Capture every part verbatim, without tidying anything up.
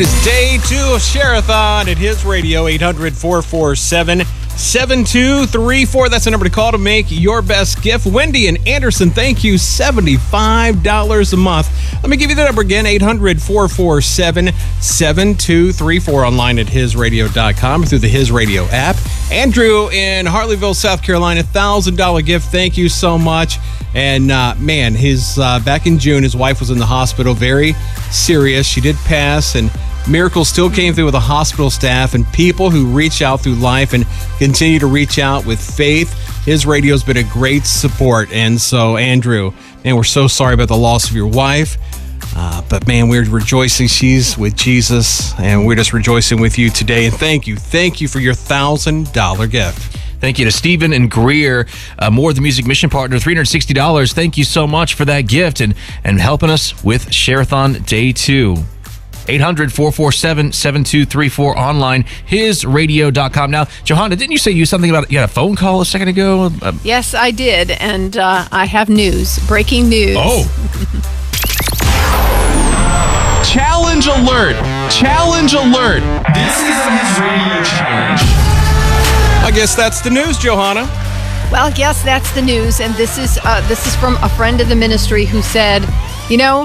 It's day two of Share-a-thon at His Radio, eight hundred, four four seven, seven two three four. That's the number to call to make your best gift. Wendy and Anderson, thank you, seventy-five dollars a month. Let me give you the number again, eight hundred, four four seven, seven two three four, online at his radio dot com, through the His Radio app. Andrew in Harleyville, South Carolina, one thousand dollars gift. Thank you so much. And uh, man, his uh, back in June, his wife was in the hospital, very serious. She did pass, and miracles still came through with the hospital staff and people who reach out through life and continue to reach out with faith. His radio's been a great support. And so, Andrew, man, we're so sorry about the loss of your wife. Uh, but, man, we're rejoicing she's with Jesus, and we're just rejoicing with you today. And thank you. Thank you for your one thousand dollars gift. Thank you to Stephen and Greer, uh, More the Music Mission Partner, three hundred sixty dollars. Thank you so much for that gift and, and helping us with Share-a-thon Day two. eight hundred, four four seven, seven two three four, online, his radio dot com. Now, Johanna, didn't you say you something about you had a phone call a second ago? Uh, yes, I did, and uh, I have news. Breaking news. Oh. Challenge alert! Challenge alert! This is the His Radio Challenge. I guess that's the news, Johanna. Well, yes, that's the news, and this is uh, this is from a friend of the ministry who said, you know,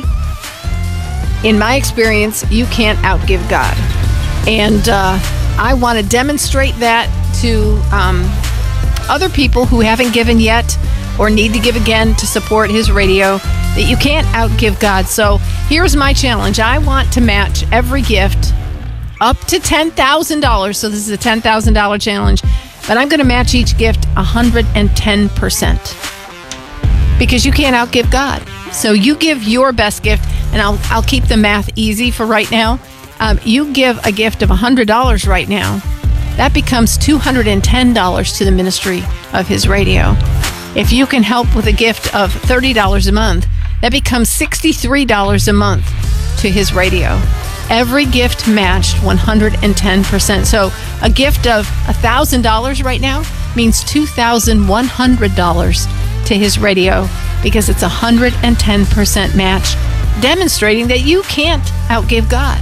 in my experience, you can't outgive God. And uh, I want to demonstrate that to um, other people who haven't given yet or need to give again to support His Radio, that you can't outgive God. So here's my challenge. I want to match every gift up to ten thousand dollars. So this is a ten thousand dollars challenge. But I'm going to match each gift one hundred ten percent. Because you can't outgive God. So you give your best gift, and I'll I'll keep the math easy for right now. Um, you give a gift of one hundred dollars right now. That becomes two hundred ten dollars to the ministry of His Radio. If you can help with a gift of thirty dollars a month, that becomes sixty-three dollars a month to His Radio. Every gift matched one hundred ten percent. So a gift of one thousand dollars right now means two thousand one hundred dollars to His Radio, because it's a one hundred ten percent match, demonstrating that you can't outgive God.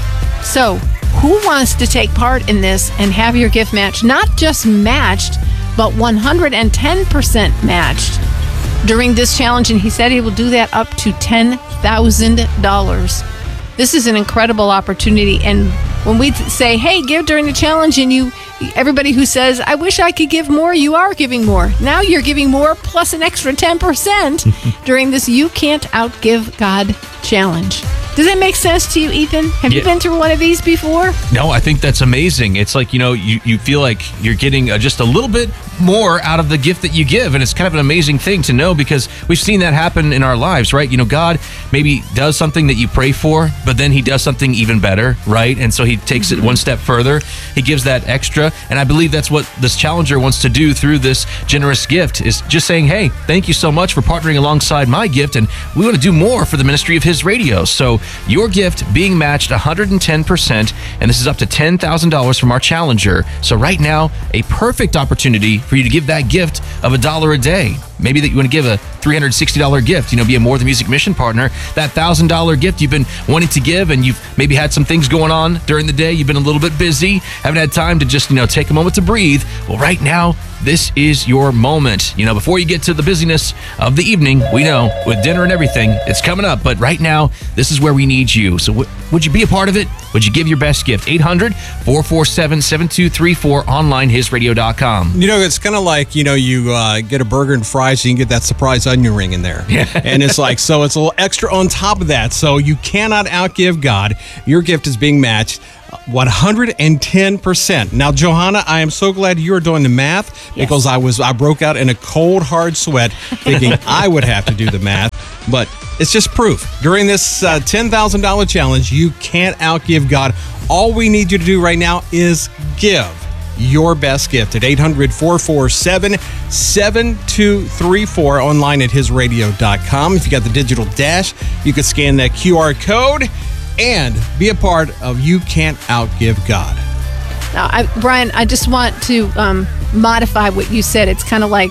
So who wants to take part in this and have your gift match, not just matched, but one hundred ten percent matched during this challenge? And he said he will do that up to ten thousand dollars. This is an incredible opportunity. And when we say, hey, give during the challenge, and you, everybody who says, I wish I could give more, you are giving more. Now you're giving more plus an extra ten percent during this You Can't Outgive God challenge. Does that make sense to you, Ethan? Have yeah. you been through one of these before? No, I think that's amazing. It's like, you know, you, you feel like you're getting uh, just a little bit more out of the gift that you give. And it's kind of an amazing thing to know, because we've seen that happen in our lives, right? You know, God maybe does something that you pray for, but then He does something even better, right? And so He takes it one step further. He gives that extra. And I believe that's what this challenger wants to do through this generous gift, is just saying, hey, thank you so much for partnering alongside my gift, and we want to do more for the ministry of His Radio. So your gift being matched one hundred ten percent, and this is up to ten thousand dollars from our challenger. So right now, a perfect opportunity for you to give that gift of a dollar a day. Maybe that you want to give a three hundred sixty dollars gift, you know, be a More the Music Mission Partner. That one thousand dollars gift you've been wanting to give, and you've maybe had some things going on during the day. You've been a little bit busy, haven't had time to just, you know, take a moment to breathe. Well, right now, this is your moment. You know, before you get to the busyness of the evening, we know with dinner and everything, it's coming up. But right now, this is where we need you. So w- would you be a part of it? Would you give your best gift? eight hundred, four four seven, seven two three four, online, his radio dot com. You know, it's kind of like, you know, you uh, get a burger and fries, so you can get that surprise onion ring in there. Yeah. And it's like, so it's a little extra on top of that. So you cannot outgive God. Your gift is being matched one hundred ten percent. Now, Johanna, I am so glad you're doing the math, yes, because I was I broke out in a cold, hard sweat thinking I would have to do the math. But it's just proof. During this uh, ten thousand dollars challenge, you can't outgive God. All we need you to do right now is give your best gift at eight hundred, four four seven, seven two three four, online at his radio dot com. If you got the digital dash, you can scan that Q R code and be a part of You Can't Outgive God. Now, I, Brian, I just want to um, modify what you said. It's kind of like,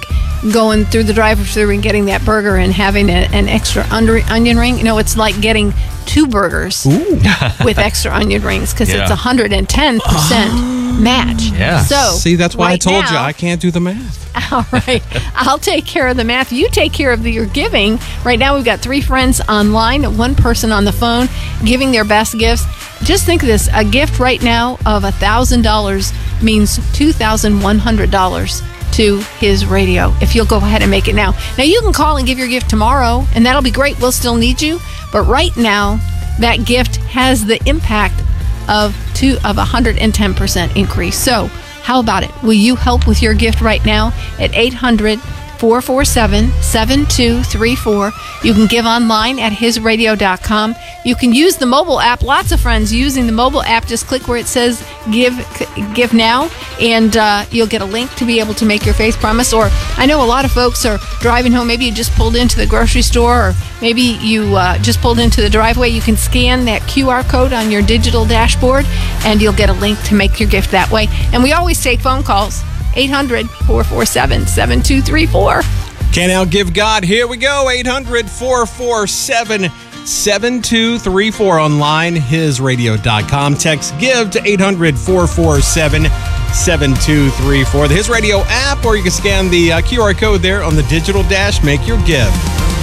going through the drive-thru and getting that burger and having a, an extra under, onion ring. You know, it's like getting two burgers with extra onion rings because Yeah. it's one hundred ten percent match. Yeah. So See, that's why I right told you now- I can't do the math. All right. I'll take care of the math. You take care of the, your giving. Right now, we've got three friends online, one person on the phone giving their best gifts. Just think of this. A gift right now of one thousand dollars means two thousand one hundred dollars to his radio if you'll go ahead and make it now. Now, you can call and give your gift tomorrow, and that'll be great. We'll still need you. But right now, that gift has the impact of two of one hundred ten percent increase. So how about it? Will you help with your gift right now at eight hundred, four four seven, seven two three four? You can give online at his radio dot com. You can use the mobile app. Lots of friends using the mobile app. Just click where it says give give now, and uh, you'll get a link to be able to make your faith promise. Or I know a lot of folks are driving home. Maybe you just pulled into the grocery store, or maybe you uh, just pulled into the driveway. You can scan that Q R code on your digital dashboard, and you'll get a link to make your gift that way. And we always take phone calls. eight hundred, four four seven, seven two three four. Can't outgive God. Here we go. eight hundred, four four seven, seven two three four. Online, his radio dot com. Text give to eight hundred, four four seven, seven two three four. The His Radio app, or you can scan the uh, Q R code there on the digital dash. Make your gift.